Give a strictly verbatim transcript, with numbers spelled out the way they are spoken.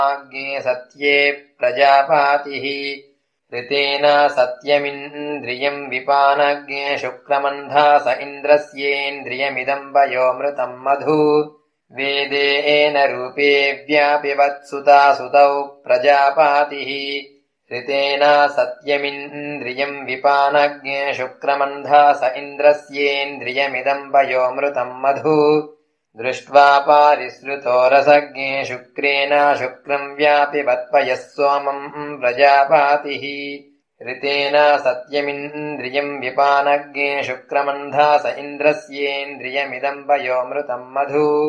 आज्ञे सत्ये प्रजापातिः ऋतेन सत्यमिन्द्रियम् विपानज्ञे शुक्रमन्धास इन्द्रस्येन्द्रियमिदम् वयोमृतम् मधु वेदेन रूपे व्यापिवत्सुता सुतौ प्रजापातिः ऋतेन सत्यमिन्द्रियम् विपानज्ञे शुक्रमन्धास इन्द्रस्येन्द्रियमिदम् वयोमृतम् मधु दृष्ट्वा पारिसृतो रसज्ञे शुक्रेण शुक्रम् व्यापिवत्पयः सोमम् प्रजापातिः ऋतेन सत्यमिन्द्रियम् विपानज्ञे शुक्रमन्धास इन्द्रस्येन्द्रियमिदम् वयोमृतम् मधु